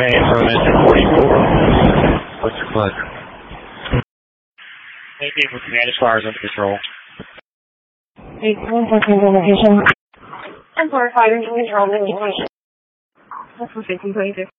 runway from engine 44. What's your pleasure? Thank you for command as far as under control. 8-1 location. I'm 4-5 control. That's for 1526.